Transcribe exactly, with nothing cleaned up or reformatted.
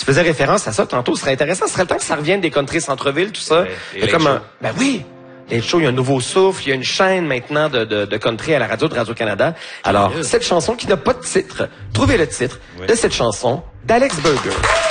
tu faisais référence à ça tantôt. Ce serait intéressant. Ce serait le temps que ça revienne des contrées centre-ville, tout ça. Ouais, il y a comme un, ben oui. Les shows, il y a un nouveau souffle, il y a une chaîne maintenant de, de, de country à la radio de Radio-Canada. Alors, cette chanson qui n'a pas de titre, trouvez le titre ouais. de cette chanson d'Alex Burger.